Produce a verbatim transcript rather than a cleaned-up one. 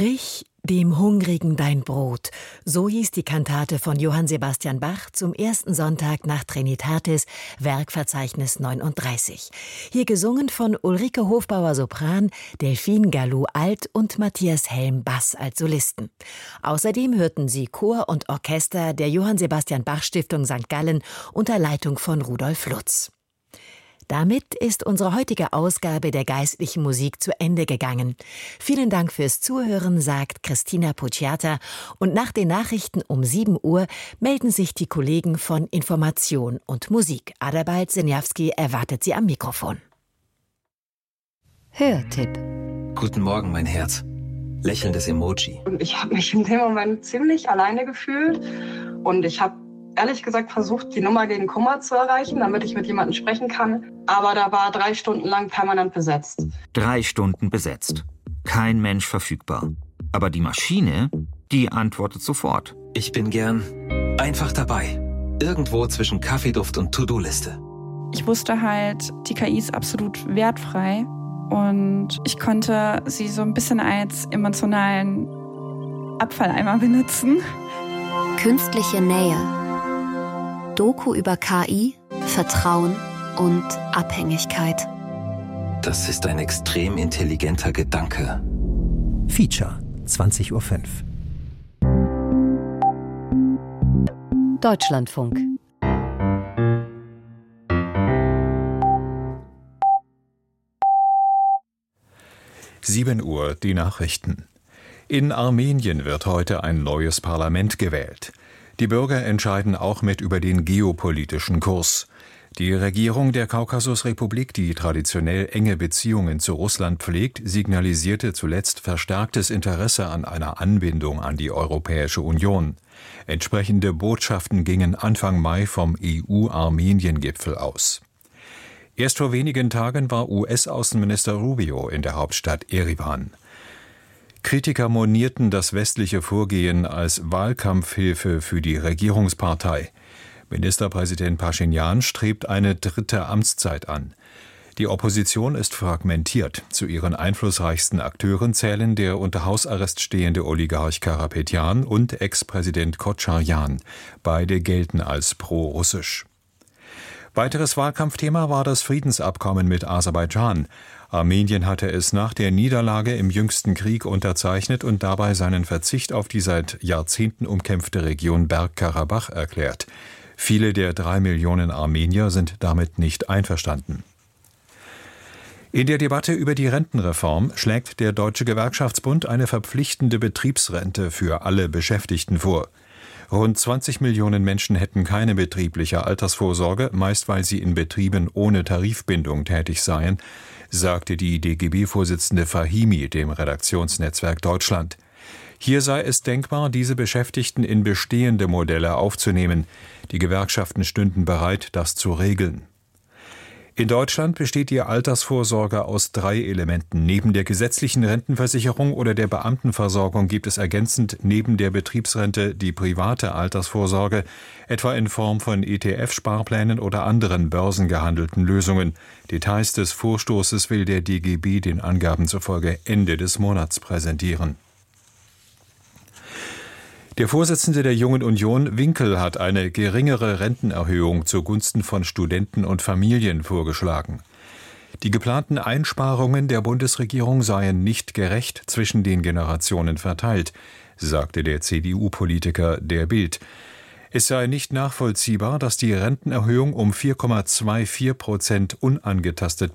Brich dem Hungrigen dein Brot. So hieß die Kantate von Johann Sebastian Bach zum ersten Sonntag nach Trinitatis, Werkverzeichnis neununddreißig. Hier gesungen von Ulrike Hofbauer Sopran, Delphine Gallou Alt und Matthias Helm Bass als Solisten. Außerdem hörten Sie Chor und Orchester der Johann Sebastian Bach Stiftung Sankt Gallen unter Leitung von Rudolf Lutz. Damit ist unsere heutige Ausgabe der geistlichen Musik zu Ende gegangen. Vielen Dank fürs Zuhören, sagt Christina Pucciata. Und nach den Nachrichten um sieben Uhr melden sich die Kollegen von Information und Musik. Adalbert Senjawski erwartet sie am Mikrofon. Hörtipp. Guten Morgen, mein Herz. Lächelndes Emoji. Und ich habe mich in dem Moment ziemlich alleine gefühlt. Und ich habe ehrlich gesagt versucht, die Nummer gegen Kummer zu erreichen, damit ich mit jemandem sprechen kann. Aber da war drei Stunden lang permanent besetzt. Drei Stunden besetzt. Kein Mensch verfügbar. Aber die Maschine, die antwortet sofort. Ich bin gern einfach dabei. Irgendwo zwischen Kaffeeduft und To-Do-Liste. Ich wusste halt, die K I ist absolut wertfrei. Und ich konnte sie so ein bisschen als emotionalen Abfalleimer benutzen. Künstliche Nähe. Doku über K I, Vertrauen und Abhängigkeit. Das ist ein extrem intelligenter Gedanke. Feature, zwanzig Uhr fünf. Deutschlandfunk. sieben Uhr, die Nachrichten. In Armenien wird heute ein neues Parlament gewählt. Die Bürger entscheiden auch mit über den geopolitischen Kurs. Die Regierung der Kaukasusrepublik, die traditionell enge Beziehungen zu Russland pflegt, signalisierte zuletzt verstärktes Interesse an einer Anbindung an die Europäische Union. Entsprechende Botschaften gingen Anfang Mai vom E U-Armenien-Gipfel aus. Erst vor wenigen Tagen war U S-Außenminister Rubio in der Hauptstadt Erivan. Kritiker monierten das westliche Vorgehen als Wahlkampfhilfe für die Regierungspartei. Ministerpräsident Paschinjan strebt eine dritte Amtszeit an. Die Opposition ist fragmentiert. Zu ihren einflussreichsten Akteuren zählen der unter Hausarrest stehende Oligarch Karapetjan und Ex-Präsident Kocharjan. Beide gelten als pro-russisch. Weiteres Wahlkampfthema war das Friedensabkommen mit Aserbaidschan. Armenien hatte es nach der Niederlage im jüngsten Krieg unterzeichnet und dabei seinen Verzicht auf die seit Jahrzehnten umkämpfte Region Bergkarabach erklärt. Viele der drei Millionen Armenier sind damit nicht einverstanden. In der Debatte über die Rentenreform schlägt der Deutsche Gewerkschaftsbund eine verpflichtende Betriebsrente für alle Beschäftigten vor. Rund zwanzig Millionen Menschen hätten keine betriebliche Altersvorsorge, meist weil sie in Betrieben ohne Tarifbindung tätig seien, sagte die D G B-Vorsitzende Fahimi dem Redaktionsnetzwerk Deutschland. Hier sei es denkbar, diese Beschäftigten in bestehende Modelle aufzunehmen. Die Gewerkschaften stünden bereit, das zu regeln. In Deutschland besteht die Altersvorsorge aus drei Elementen. Neben der gesetzlichen Rentenversicherung oder der Beamtenversorgung gibt es ergänzend neben der Betriebsrente die private Altersvorsorge, etwa in Form von E T F-Sparplänen oder anderen börsengehandelten Lösungen. Details des Vorstoßes will der D G B den Angaben zufolge Ende des Monats präsentieren. Der Vorsitzende der Jungen Union, Winkel, hat eine geringere Rentenerhöhung zugunsten von Studenten und Familien vorgeschlagen. Die geplanten Einsparungen der Bundesregierung seien nicht gerecht zwischen den Generationen verteilt, sagte der C D U-Politiker der Bild. Es sei nicht nachvollziehbar, dass die Rentenerhöhung um vier Komma vierundzwanzig Prozent unangetastet